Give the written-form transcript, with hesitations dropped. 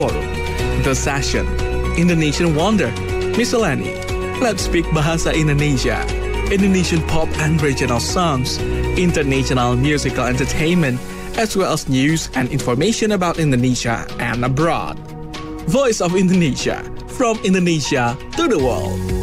Forum, The Session, Indonesian Wonder, Miscellany, Let's Speak Bahasa Indonesia, Indonesian pop and regional songs, international musical entertainment, as well as news and information about Indonesia and abroad. Voice of Indonesia, from Indonesia to the world.